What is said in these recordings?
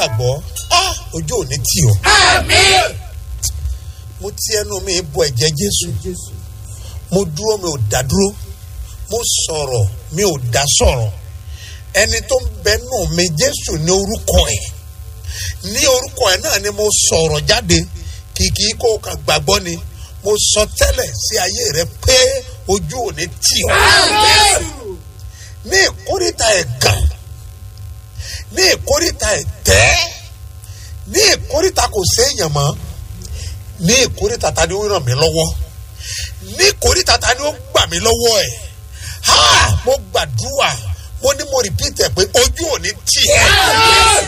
gbàgbọ́ ojú ò ní tì ọ́. Àmín. Mo ti ẹnu mi bọ ẹ̀jẹ̀ Jésù. Mo dúró mi ò dá dúró. Mo sọ̀rọ̀ mi ò dá sọ̀rọ̀. Ẹni tó ń bẹnu mi Jésù ní orúkọ ẹ̀. Ní orúkọ ẹ̀ náà ni mo sọ̀rọ̀ jáde. Kìkì kó o kàn gbàgbọ́ ni. Mo sọ tẹ́lẹ̀ sí ayé rẹ pé ojú ò ní tì ọ́. Àmín. Ní ìkórìtà ẹ̀gàn, ní ìkórìtà ẹ̀tẹ́, ní ìkórìtà kò séèyàn mọ́, ní ìkórìtà ta ni ó ràn mí lọ́wọ́, ní ìkórìtà ta ni ó gbà mí lọ́wọ́ ẹ̀. Mo gbàdúrà, mo ní mo repeat ẹ̀ pé ojú ò ní tì ẹ́.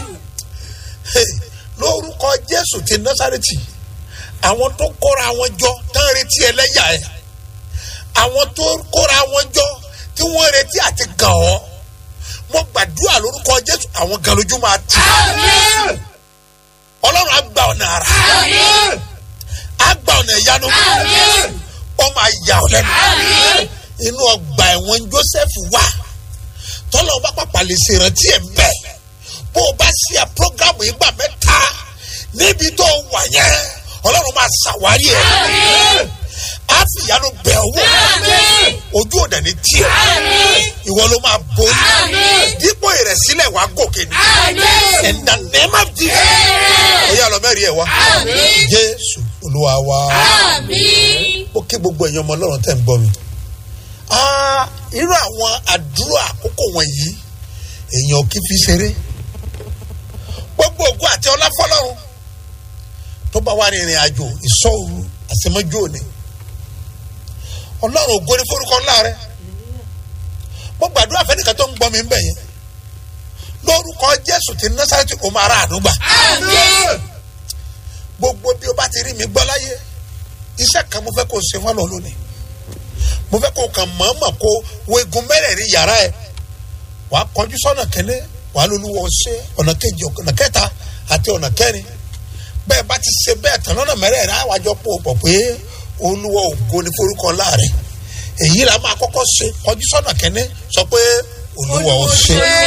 Lórúkọ Jésù ti Násárẹ́tì, àwọn tó kóra wọn jọ tán retí ẹlẹ́yà ẹ̀, àwọn tó kóra wọn jọ tí wọ́n retí àti gàn ọ́, mo gbàdúrà lórúkọ Jésù àwọn gan lójú máa tì. Àmín. Ọlọ́run á gba ọ̀nà àrà, Àmín. á gba ọ̀nà ìyanu, Àmín. ó máa yà ọ́ lẹ́nu. Àmín. Inú ọgbà ẹ̀wọ̀n Jósẹ́fù wà, tọ́lọ́ bá pàpà lè ṣèrántí ẹ̀ bẹ́ẹ̀. Bó o bá ṣe à prógámù ìgbà mẹ́ta níbi tó wà yẹn, Ọlọ́run máa ṣàwárí ẹ̀. Àmín. Á fi ìyanu bẹ̀ ọ́ wò. Àmín. Ojú òdà ní tiẹ̀. Àmín. Ìwọ ló máa borí. Àmín. Dípò ìrẹ̀sílẹ̀ wàá gòkè ní. Àmín. In the name of Jesus. Amen. Ó yá lọ mẹ́rin ẹ̀ wá. Àmín. Jésù Olúwa wa. Àmín. Ó kí gbogbo ẹ̀yin ọmọ Ọlọ́run tẹ̀ ń gbọ́ mi. Irú àwọn àdúrà àkókò wọ̀nyí èèyàn kì í fi ṣeré. Gbogbo ògo àti ọlá fọ́lọ́run tó bá wà ní ìrìn àjò ìṣọ́òru àṣemọ́jú òní. Ọlọ́run ògo ní forúkọ ńlá rẹ̀. Mo gbàdúrà fẹ́nìkan tó ń gbọ́ mi ń bẹ̀ yẹn. Lórúkọ Jésù ti Násárẹ́tì ó máa ra àánú gbà. Àmín. Gbogbo bí o bá ti rí mi gbọ́ láyé, iṣẹ́ kan mo fẹ́ kó o ṣe fún Ọlọ́run lónìí. Mo fẹ́ kó o kàn mọ̀ọ́mọ̀ kó wo igun mẹ́rẹ̀ẹ̀rin yàrá ẹ̀. Wà á kọjú sọ́nà kẹ́lẹ́, wà á lolúwa ṣe ọ̀nà kejì, ọ̀nà kẹta àti ọ̀nà kẹrin. Bẹ́ẹ̀ bá ti ṣe bẹ́ẹ̀ tán lọ́nà mẹ́rẹ̀ẹ̀rin àwájọ pọ̀ pé Olúwa ògo ní forúkọ ńlá rẹ̀. Èyí la máa kọ́kọ́ ṣe, kọjú sọ́nà kẹ́lẹ́, sọ pé Olúwa ó ṣe.